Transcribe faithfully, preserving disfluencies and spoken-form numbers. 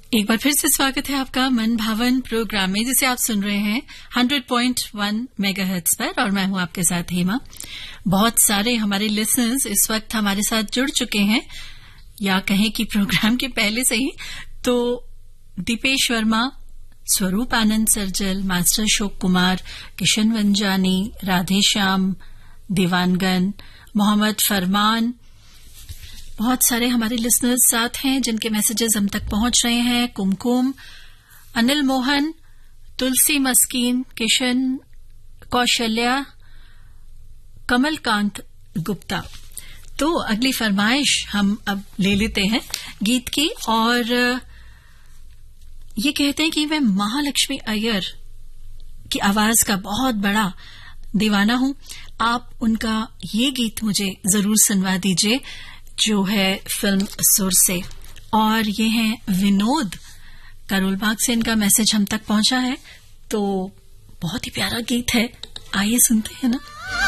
एक बार फिर से स्वागत है आपका मन भावन प्रोग्राम में, जिसे आप सुन रहे हैं हंड्रेड पॉइंट वन मेगाहर्ट्ज पर, और मैं हूं आपके साथ हेमा। बहुत सारे हमारे लिसनर्स इस वक्त हमारे साथ जुड़ चुके हैं, या कहें कि प्रोग्राम के पहले से ही। तो दीपेश वर्मा, स्वरूप आनंद सर्जल, मास्टर अशोक कुमार, किशन वंजानी, राधेश्याम, देवानगन, मोहम्मद फरमान, बहुत सारे हमारे लिसनर्स साथ हैं जिनके मैसेजेस हम तक पहुंच रहे हैं। कुमकुम, अनिल मोहन, तुलसी मस्कीन, किशन, कौशल्या, कमलकांत गुप्ता। तो अगली फरमाइश हम अब ले लेते हैं गीत की, और ये कहते हैं कि मैं महालक्ष्मी अय्यर की आवाज का बहुत बड़ा दीवाना हूं। आप उनका ये गीत मुझे जरूर सुनवा दीजिए, जो है फिल्म सुर से। और ये हैं विनोद, करोलबाग से इनका मैसेज हम तक पहुंचा है। तो बहुत ही प्यारा गीत है, आइए सुनते हैं ना।